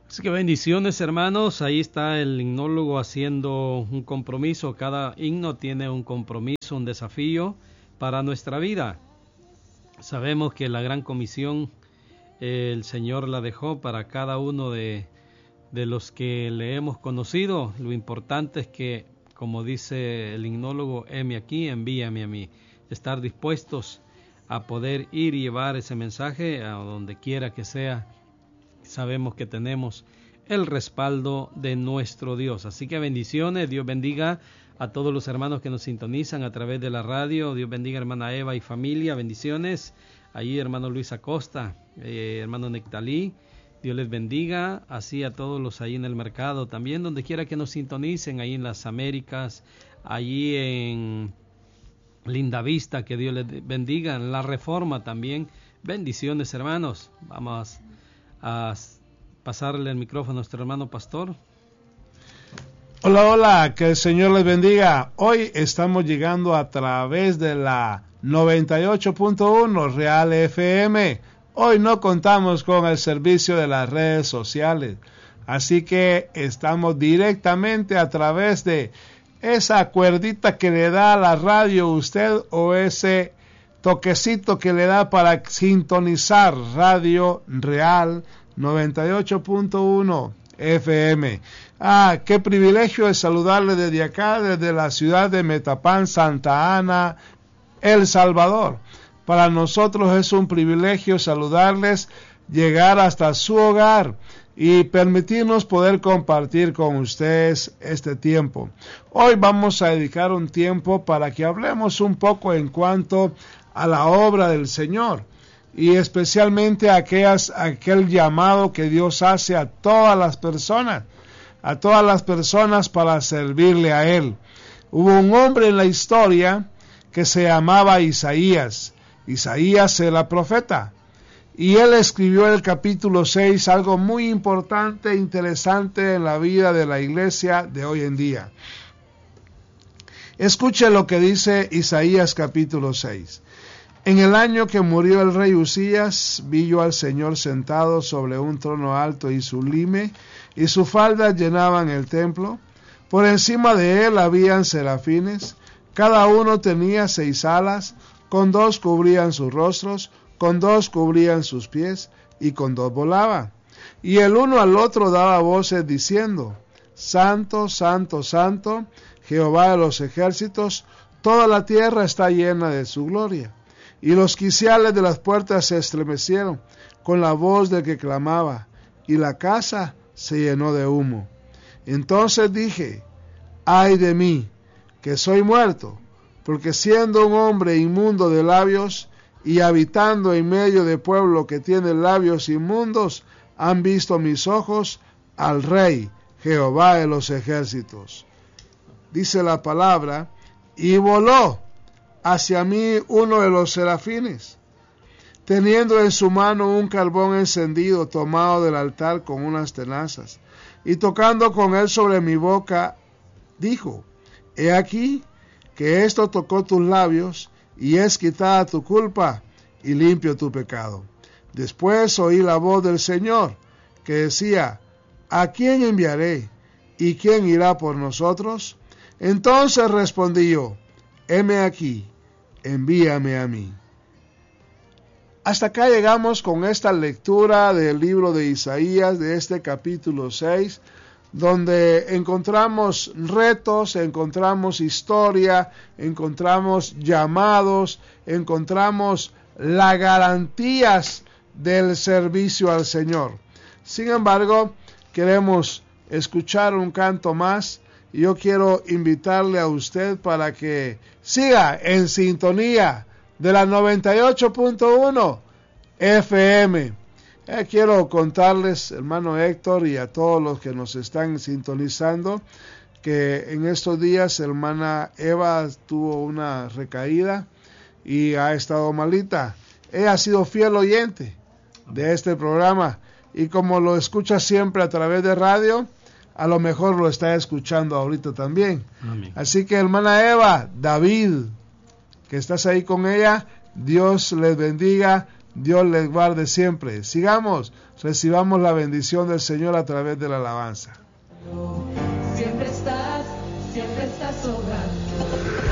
Así que bendiciones, hermanos. Ahí está el himnólogo haciendo un compromiso. Cada himno tiene un compromiso, un desafío para nuestra vida. Sabemos que la gran comisión el Señor la dejó para cada uno de los que le hemos conocido. Lo importante es que, como dice el himnólogo, heme aquí, envíame a mí. Estar dispuestos a poder ir y llevar ese mensaje a donde quiera que sea. Sabemos que tenemos el respaldo de nuestro Dios. Así que bendiciones, Dios bendiga a todos los hermanos que nos sintonizan a través de la radio. Dios bendiga a hermana Eva y familia, bendiciones. Ahí hermano Luis Acosta, hermano Nectalí, Dios les bendiga. Así a todos los ahí en el mercado también, donde quiera que nos sintonicen, ahí en las Américas, allí en Lindavista, que Dios les bendiga. En la Reforma también, bendiciones hermanos. Vamos a pasarle el micrófono a nuestro hermano pastor. Hola, hola, que el Señor les bendiga. Hoy estamos llegando a través de la 98.1 Real FM. Hoy no contamos con el servicio de las redes sociales, así que estamos directamente a través de esa cuerdita que le da a la radio usted, o ese toquecito que le da para sintonizar Radio Real 98.1 FM. Qué privilegio es saludarle desde acá, desde la ciudad de Metapán, Santa Ana, El Salvador. Para nosotros es un privilegio saludarles, llegar hasta su hogar y permitirnos poder compartir con ustedes este tiempo. Hoy vamos a dedicar un tiempo para que hablemos un poco en cuanto a la obra del Señor, y especialmente aquel llamado que Dios hace a todas las personas para servirle a Él. Hubo un hombre en la historia que se llamaba Isaías. Isaías era profeta, y él escribió en el capítulo 6 algo muy importante e interesante en la vida de la iglesia de hoy en día. Escuche lo que dice Isaías capítulo 6. En el año que murió el rey Usías, vi yo al Señor sentado sobre un trono alto, y sublime, y su falda llenaban el templo. Por encima de él habían serafines, cada uno tenía 6 alas, con 2 cubrían sus rostros, con 2 cubrían sus pies, y con 2 volaban. Y el uno al otro daba voces diciendo: Santo, Santo, Santo, Jehová de los ejércitos, toda la tierra está llena de su gloria. Y los quiciales de las puertas se estremecieron con la voz del que clamaba, y la casa se llenó de humo. Entonces dije: ay de mí, que soy muerto, porque siendo un hombre inmundo de labios, y habitando en medio de pueblo que tiene labios inmundos, han visto mis ojos al Rey, Jehová de los ejércitos. Dice la palabra: y voló hacia mí uno de los serafines, teniendo en su mano un carbón encendido tomado del altar con unas tenazas, y tocando con él sobre mi boca, dijo: he aquí que esto tocó tus labios, y es quitada tu culpa, y limpio tu pecado. Después oí la voz del Señor, que decía: ¿a quién enviaré? ¿Y quién irá por nosotros? Entonces respondí yo: heme aquí, envíame a mí. Hasta acá llegamos con esta lectura del libro de Isaías, de este capítulo 6, donde encontramos retos, encontramos historia, encontramos llamados, encontramos las garantías del servicio al Señor. Sin embargo, queremos escuchar un canto más, y yo quiero invitarle a usted para que siga en sintonía de la 98.1 FM. Quiero contarles, hermano Héctor, y a todos los que nos están sintonizando, que en estos días hermana Eva tuvo una recaída y ha estado malita. Ella ha sido fiel oyente de este programa, y como lo escucha siempre a través de radio, a lo mejor lo está escuchando ahorita también. Amén. Así que hermana Eva, David, que estás ahí con ella, Dios les bendiga Dios les guarde siempre. Sigamos, recibamos la bendición del Señor a través de la alabanza. Siempre estás obrando.